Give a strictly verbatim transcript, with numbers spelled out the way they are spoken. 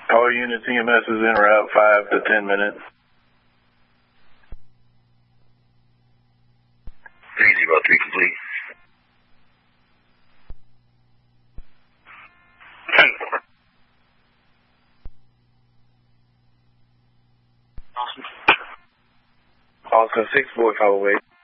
All units E M S is en route, five to ten minutes. three zero three complete. ten four. Awesome. Oscar six four five oh eight.